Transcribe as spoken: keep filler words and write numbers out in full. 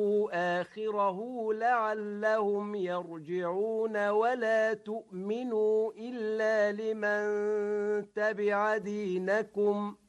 آخره لعلهم يرجعون ولا تؤمنوا إلا لمن تبع دينكم